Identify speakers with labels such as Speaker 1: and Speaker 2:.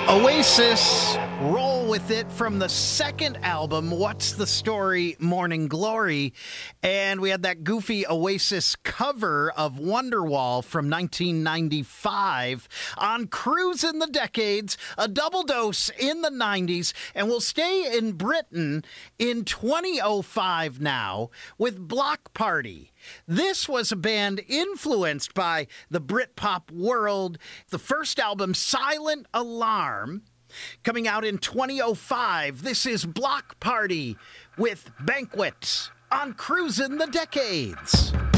Speaker 1: Oasis, Roll With It from the second album, What's the Story, Morning Glory. And we had that goofy Oasis cover of Wonderwall from 1995 on Cruisin' the Decades, a double dose in the 90s. And we'll stay in Britain in 2005 now with Bloc Party. This was a band influenced by the Britpop world. The first album, Silent Alarm, coming out in 2005. This is Bloc Party with Banquet on Cruisin' the Decades.